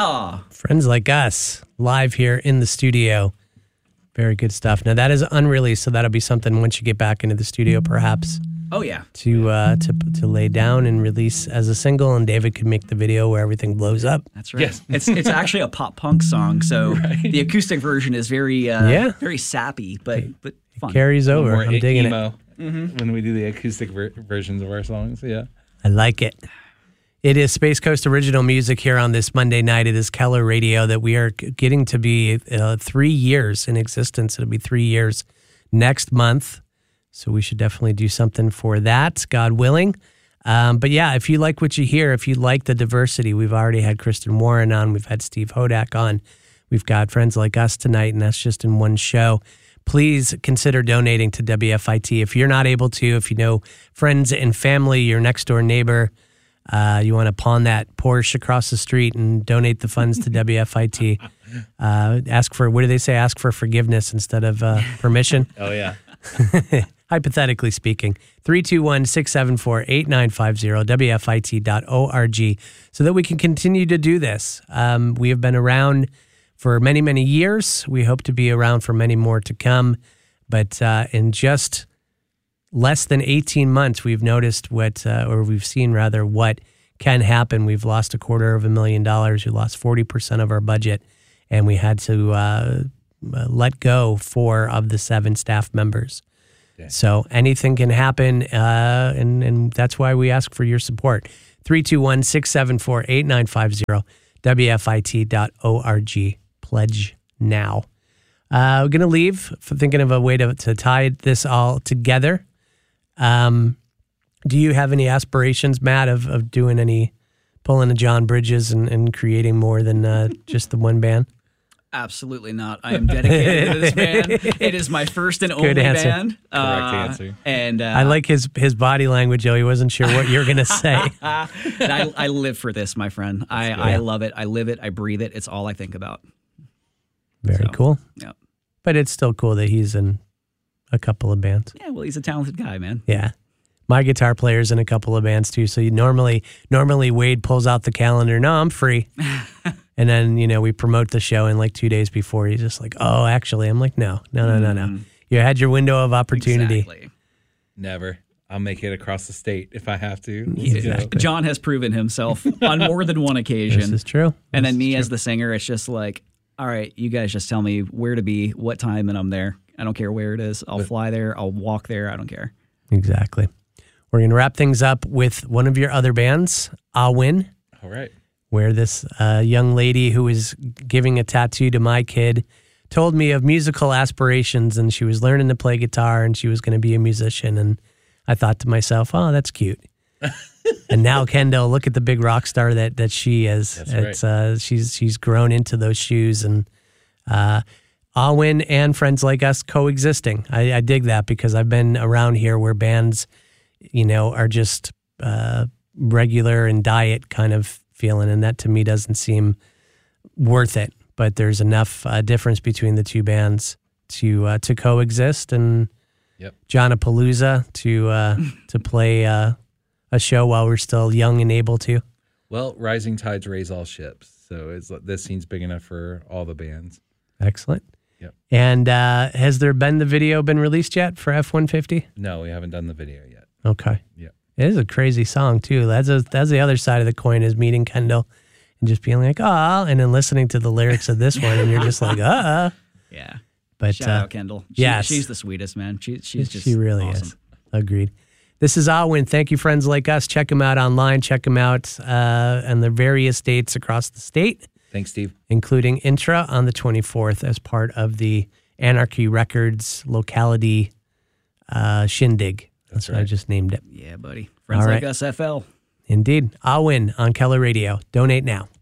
Yeah. Friends Like Us, live here in the studio. Very good stuff. Now, that is unreleased, so that'll be something once you get back into the studio, perhaps. Oh, yeah. To lay down and release as a single, and David could make the video where everything blows up. That's right. Yes. It's actually a pop punk song, so the acoustic version is very very sappy, but fun. It carries over. More I'm digging emo it. when we do the acoustic versions of our songs. Yeah. I like it. It is Space Coast original music here on this Monday night. It is Keller Radio that we are getting to be 3 years in existence. It'll be 3 years next month. So we should definitely do something for that, God willing. But yeah, if you like what you hear, if you like the diversity, we've already had Kristen Warren on. We've had Steve Hodak on. We've got Friends Like Us tonight, and that's just in one show. Please consider donating to WFIT. If you're not able to, if you know friends and family, your next door neighbor, you want to pawn that Porsche across the street and donate the funds to WFIT. Ask for, what do they say? Ask for forgiveness instead of permission. Oh, yeah. Hypothetically speaking, 321-674-8950, WFIT.org, so that we can continue to do this. We have been around for many, many years. We hope to be around for many more to come. But in just less than 18 months, we've noticed we've seen what can happen. We've lost $250,000. We lost 40% of our budget, and we had to let go 4 of the 7 staff members. Okay. So anything can happen, and that's why we ask for your support. 321-674-8950, WFIT.org. Pledge now. We're going to leave for thinking of a way to tie this all together. Do you have any aspirations, Matt, of doing pulling a John Bridges and creating more than just the one band? Absolutely not. I am dedicated to this band. It is my first and only band. Correct answer. And I like his body language, though. He wasn't sure what you're going to say. I live for this, my friend. I love it. I live it. I breathe it. It's all I think about. Very cool. Yeah. But it's still cool that he's in a couple of bands. Yeah, well, he's a talented guy, man. Yeah. My guitar player's in a couple of bands, too. So normally Wade pulls out the calendar. No, I'm free. And then, we promote the show, and like 2 days before, he's just like, oh, actually. I'm like, no. You had your window of opportunity. Exactly. Never. I'll make it across the state if I have to. Exactly. John has proven himself on more than one occasion. This is true. And then me as the singer, it's just like, all right, you guys just tell me where to be, what time, and I'm there. I don't care where it is. I'll fly there. I'll walk there. I don't care. Exactly. We're going to wrap things up with one of your other bands, Awin. All right. Where this young lady who was giving a tattoo to my kid told me of musical aspirations, and she was learning to play guitar, and she was going to be a musician. And I thought to myself, oh, that's cute. And now Kendall, look at the big rock star that she is. That's right. She's grown into those shoes, and Awin and Friends Like Us coexisting. I dig that because I've been around here where bands, are just regular and diet kind of feeling, and that to me doesn't seem worth it. But there's enough difference between the two bands to coexist, and Johnapalooza to play a show while we're still young and able to. Well, rising tides raise all ships, so this scene's big enough for all the bands. Excellent. Yep. And has the video been released yet for F-150? No, we haven't done the video yet. Okay. Yeah. It is a crazy song too. That's the other side of the coin, is meeting Kendall and just being like, ah, and then listening to the lyrics of this one, and you're just like, ah. Yeah. But shout out Kendall. She's the sweetest, man. She really awesome. is. Agreed. This is Awin. Thank you, Friends Like Us. Check them out online. Check them out on the various dates across the state. Thanks, Steve. Including Intra on the 24th as part of the Anarchy Records locality shindig. That's right. I just named it. Yeah, buddy. Friends Like Us FL. Indeed. Awin on Keller Radio. Donate now.